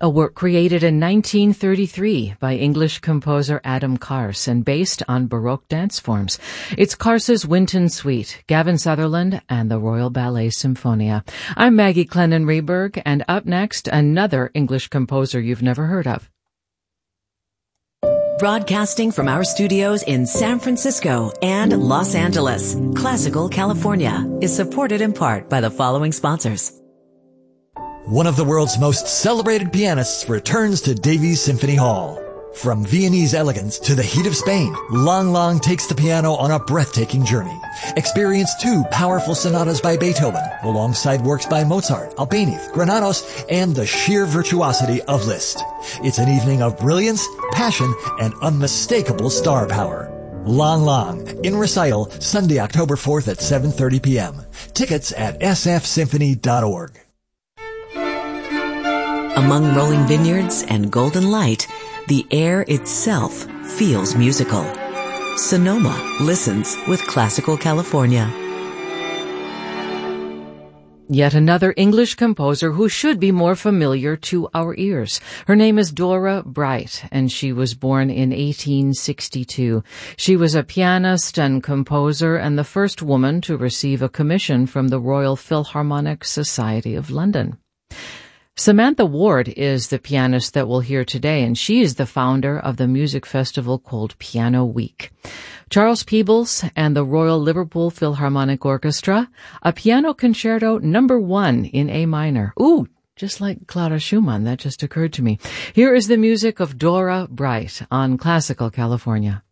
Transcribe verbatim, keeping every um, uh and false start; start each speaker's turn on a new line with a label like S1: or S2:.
S1: a work created in nineteen thirty-three by English composer Adam Kars and based on Baroque dance forms. It's Kars's Winton Suite, Gavin Sutherland, and the Royal Ballet Symphonia. I'm Maggie Clennon-Rehberg, and up next, another English composer you've never heard of.
S2: Broadcasting from our studios in San Francisco and Los Angeles, Classical California is supported in part by the following sponsors.
S3: One of the world's most celebrated pianists returns to Davies Symphony Hall. From Viennese elegance to the heat of Spain, Lang Lang takes the piano on a breathtaking journey. Experience two powerful sonatas by Beethoven, alongside works by Mozart, Albéniz, Granados, and the sheer virtuosity of Liszt. It's an evening of brilliance, passion, and unmistakable star power. Lang Lang, in recital, Sunday, October fourth at seven thirty p.m. Tickets at s f symphony dot org.
S2: Among rolling vineyards and golden light, the air itself feels musical. Sonoma listens with Classical California.
S1: Yet another English composer who should be more familiar to our ears. Her name is Dora Bright, and she was born in eighteen sixty-two. She was a pianist and composer and the first woman to receive a commission from the Royal Philharmonic Society of London. Samantha Ward is the pianist that we'll hear today, and she is the founder of the music festival called Piano Week. Charles Peebles and the Royal Liverpool Philharmonic Orchestra, a piano concerto number one in A minor. Ooh, just like Clara Schumann, that just occurred to me. Here is the music of Dora Bright on Classical California.